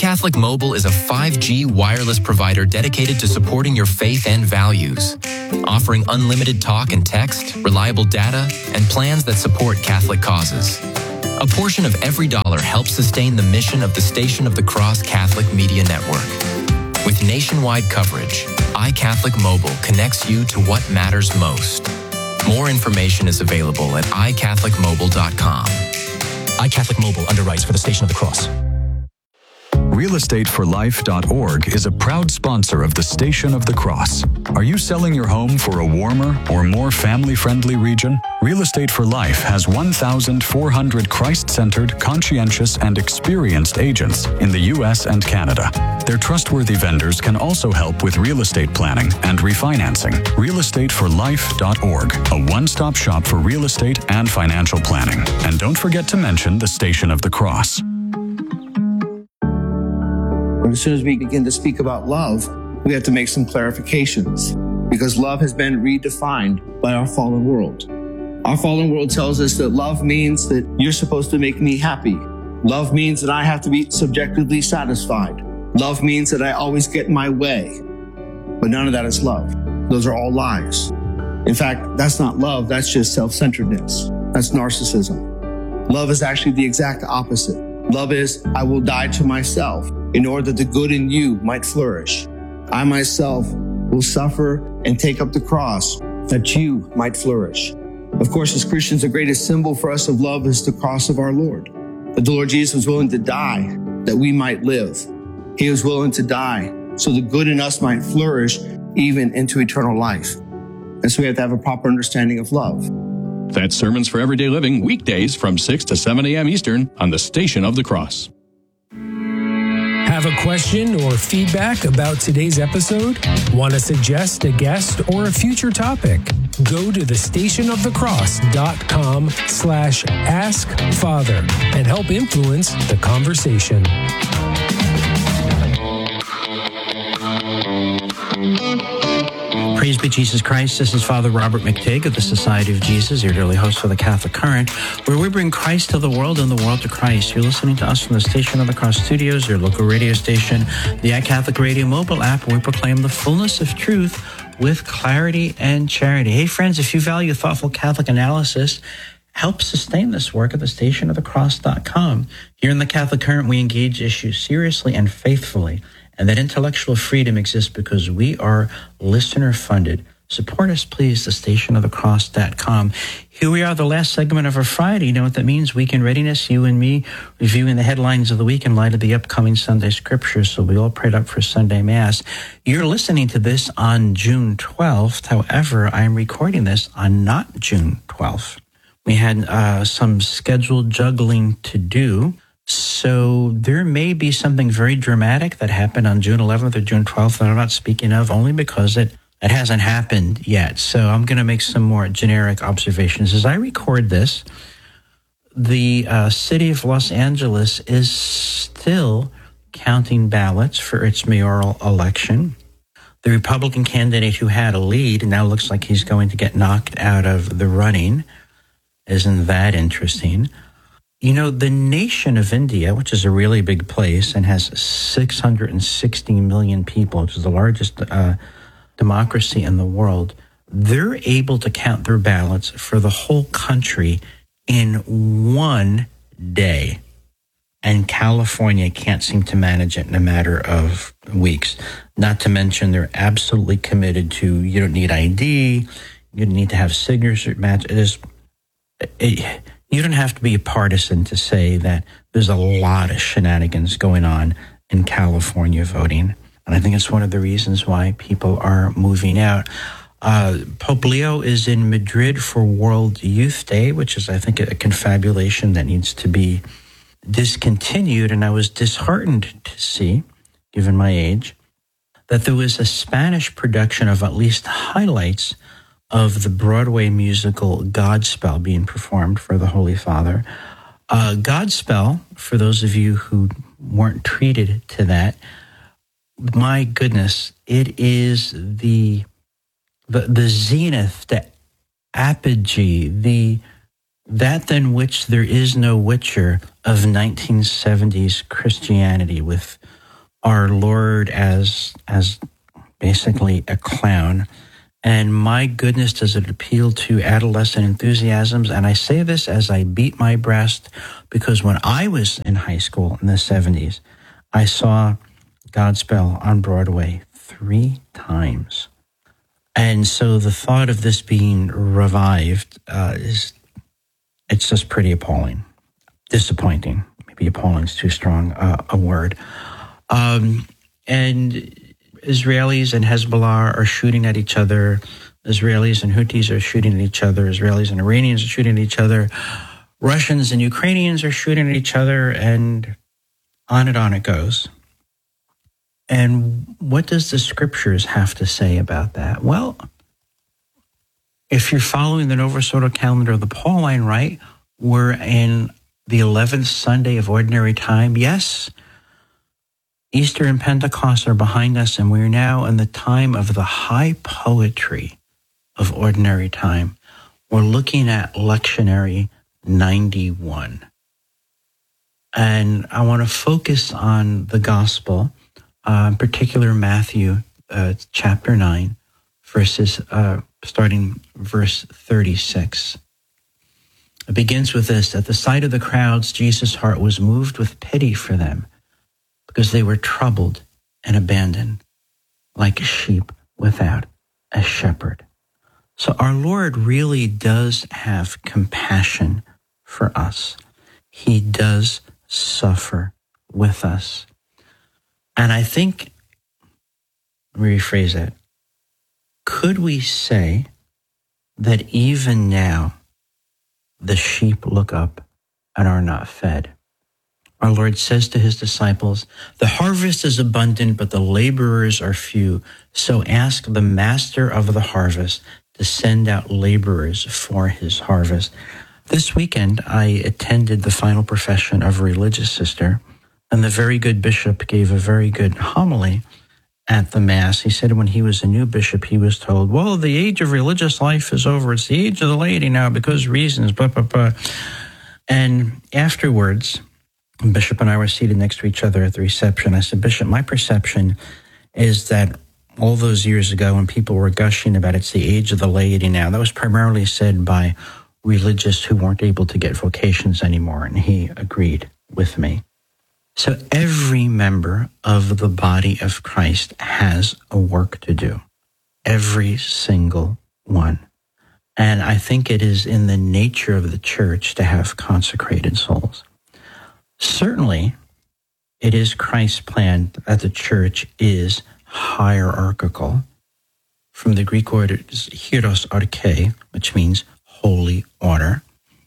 iCatholic Mobile is a 5G wireless provider dedicated to supporting your faith and values, offering unlimited talk and text, reliable data, and plans that support Catholic causes. A portion of every dollar helps sustain the mission of the Station of the Cross Catholic Media Network. With nationwide coverage, iCatholic Mobile connects you to what matters most. More information is available at iCatholicMobile.com. iCatholic Mobile underwrites for the Station of the Cross. RealEstateForLife.org is a proud sponsor of the Station of the Cross. Are you selling your home for a warmer or more family-friendly region? Real Estate for Life has 1,400 Christ-centered, conscientious, and experienced agents in the U.S. and Canada. Their trustworthy vendors can also help with real estate planning and refinancing. RealEstateForLife.org, a one-stop shop for real estate and financial planning. And don't forget to mention the Station of the Cross. As soon as we begin to speak about love, we have to make some clarifications because love has been redefined by our fallen world. Our fallen world tells us that love means that you're supposed to make me happy. Love means that I have to be subjectively satisfied. Love means that I always get my way. But none of that is love. Those are all lies. In fact, that's not love. That's just self-centeredness. That's narcissism. Love is actually the exact opposite. Love is, I will die to myself in order that the good in you might flourish. I myself will suffer and take up the cross that you might flourish. Of course, as Christians, the greatest symbol for us of love is the cross of our Lord. That the Lord Jesus was willing to die that we might live. He was willing to die so the good in us might flourish even into eternal life. And so we have to have a proper understanding of love. That's Sermons for Everyday Living, weekdays from 6 to 7 a.m. Eastern on the Station of the Cross. Have a question or feedback about today's episode? Want to suggest a guest or a future topic? Go to thestationofthecross.com/askfather and help influence the conversation. Praise be Jesus Christ. This is Father Robert McTigg of the Society of Jesus, your daily host for the Catholic Current, where we bring Christ to the world and the world to Christ. You're listening to us from the Station of the Cross Studios, your local radio station, the iCatholic Radio mobile app, where we proclaim the fullness of truth with clarity and charity. Hey, friends, if you value thoughtful Catholic analysis, help sustain this work at the stationofthecross.com. Here in the Catholic Current, we engage issues seriously and faithfully. And that intellectual freedom exists because we are listener-funded. Support us, please, thestationofthecross.com. Here we are, the last segment of our Friday. You know what that means? Week in Readiness, you and me reviewing the headlines of the week in light of the upcoming Sunday Scriptures. So we all prayed up for Sunday Mass. You're listening to this on June 12th. However, I'm recording this on not June 12th. We had some scheduled juggling to do. So there may be something very dramatic that happened on June 11th or June 12th that I'm not speaking of, only because it hasn't happened yet. So I'm going to make some more generic observations. As I record this, the city of Los Angeles is still counting ballots for its mayoral election. The Republican candidate who had a lead now looks like he's going to get knocked out of the running. Isn't that interesting? You know, the nation of India, which is a really big place and has 660 million people, which is the largest democracy in the world, they're able to count their ballots for the whole country in one day. And California can't seem to manage it in a matter of weeks. Not to mention they're absolutely committed to, you don't need ID, you don't need to have signature match. You don't have to be a partisan to say that there's a lot of shenanigans going on in California voting. And I think it's one of the reasons why people are moving out. Pope Leo is in Madrid for World Youth Day, which is, I think, a confabulation that needs to be discontinued. And I was disheartened to see, given my age, that there was a Spanish production of at least highlights of the Broadway musical Godspell being performed for the Holy Father. Godspell, for those of you who weren't treated to that, my goodness, it is the zenith, the apogee, that than which there is no witcher of 1970s Christianity, with our Lord as basically a clown. And my goodness, does it appeal to adolescent enthusiasms? And I say this as I beat my breast, because when I was in high school in the 70s, I saw Godspell on Broadway 3 times. And so the thought of this being revived it's just pretty appalling. Disappointing. Maybe appalling is too strong a word. And Israelis and Hezbollah are shooting at each other. Israelis and Houthis are shooting at each other. Israelis and Iranians are shooting at each other. Russians and Ukrainians are shooting at each other, and on it goes. And what does the scriptures have to say about that? Well, if you're following the Novus-Ordo calendar of the Pauline Rite, we're in the 11th Sunday of Ordinary Time. Yes, Easter and Pentecost are behind us, and we're now in the time of the high poetry of Ordinary Time. We're looking at Lectionary 91. And I want to focus on the Gospel, in particular Matthew chapter 9, starting verse 36. It begins with this: at the sight of the crowds, Jesus' heart was moved with pity for them, because they were troubled and abandoned, like sheep without a shepherd. So our Lord really does have compassion for us. He does suffer with us. And I think, let me rephrase that. Could we say that even now the sheep look up and are not fed? Our Lord says to his disciples, "The harvest is abundant, but the laborers are few. So ask the master of the harvest to send out laborers for his harvest." This weekend, I attended the final profession of a religious sister, and the very good bishop gave a very good homily at the Mass. He said when he was a new bishop, he was told, well, the age of religious life is over. It's the age of the laity now because reasons, blah, blah, blah. And afterwards, Bishop and I were seated next to each other at the reception. I said, Bishop, my perception is that all those years ago when people were gushing about it's the age of the laity now, that was primarily said by religious who weren't able to get vocations anymore. And he agreed with me. So every member of the body of Christ has a work to do. Every single one. And I think it is in the nature of the church to have consecrated souls. Certainly, it is Christ's plan that the church is hierarchical. From the Greek word, it's hieros arche, which means holy order.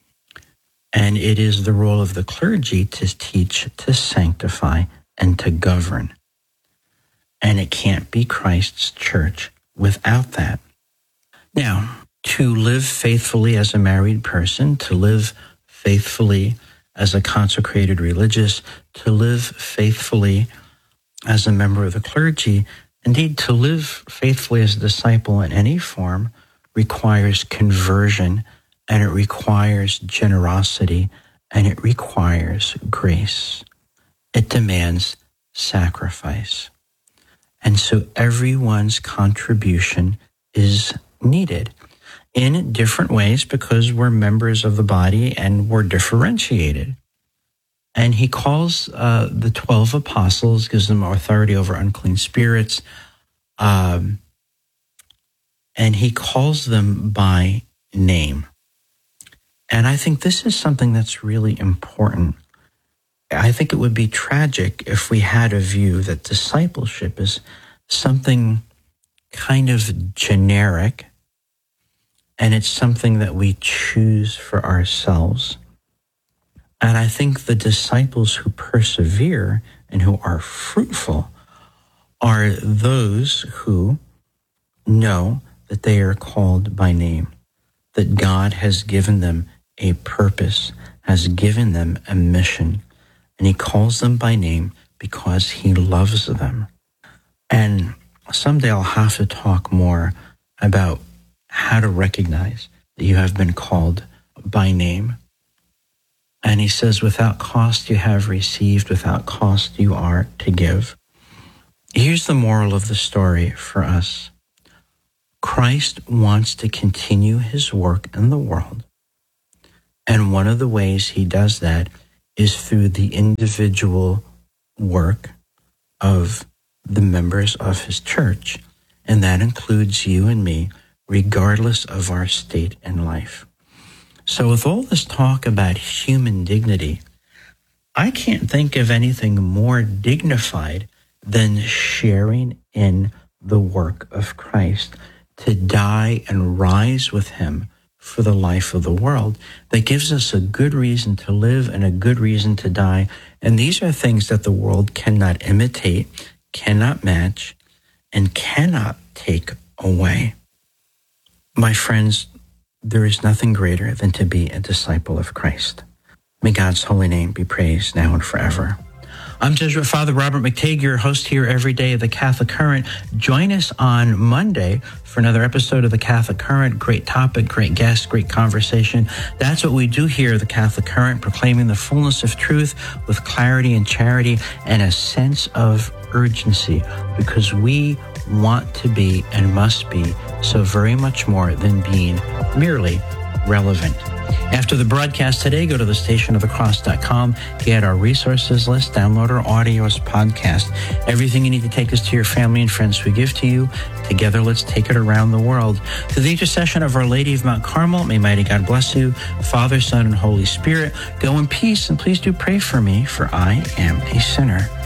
And it is the role of the clergy to teach, to sanctify, and to govern. And it can't be Christ's church without that. Now, to live faithfully as a married person, to live faithfully as a consecrated religious, to live faithfully as a member of the clergy, indeed, to live faithfully as a disciple in any form requires conversion, and it requires generosity, and it requires grace. It demands sacrifice. And so everyone's contribution is needed in different ways because we're members of the body and we're differentiated. And he calls the 12 apostles, gives them authority over unclean spirits, and he calls them by name. And I think this is something that's really important. I think it would be tragic if we had a view that discipleship is something kind of generic, and it's something that we choose for ourselves. And I think the disciples who persevere and who are fruitful are those who know that they are called by name, that God has given them a purpose, has given them a mission, and he calls them by name because he loves them. And someday I'll have to talk more about how to recognize that you have been called by name. And he says, without cost you have received, without cost you are to give. Here's the moral of the story for us. Christ wants to continue his work in the world. And one of the ways he does that is through the individual work of the members of his church. And that includes you and me, regardless of our state in life. So with all this talk about human dignity, I can't think of anything more dignified than sharing in the work of Christ, to die and rise with him for the life of the world. That gives us a good reason to live and a good reason to die. And these are things that the world cannot imitate, cannot match, and cannot take away. My friends, there is nothing greater than to be a disciple of Christ. May God's holy name be praised now and forever. I'm Jesuit Father Robert McTeigue, your host here every day of the Catholic Current. Join us on Monday for another episode of the Catholic Current. Great topic, great guest, great conversation. That's what we do here at the Catholic Current, proclaiming the fullness of truth with clarity and charity and a sense of urgency, because we want to be and must be so very much more than being merely relevant. After the broadcast today, go to thestationofthecross.com, get our resources list, download our audio as podcast. Everything you need to take us to your family and friends we give to you. Together, let's take it around the world. Through the intercession of Our Lady of Mount Carmel, may mighty God bless you, Father, Son, and Holy Spirit. Go in peace, and please do pray for me, for I am a sinner.